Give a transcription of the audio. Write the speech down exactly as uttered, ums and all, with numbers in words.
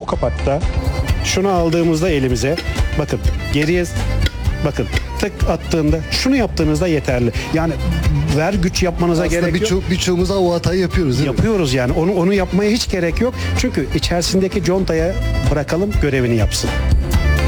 kapakta şunu aldığımızda elimize, bakın geriye, bakın tık attığında, şunu yaptığınızda yeterli. Yani ver güç yapmanıza Aslında gerek yok. birçok birçoğumuz o hatayı yapıyoruz değil mi? Yapıyoruz yani. Onu onu yapmaya hiç gerek yok. Çünkü içerisindeki contaya bırakalım, görevini yapsın.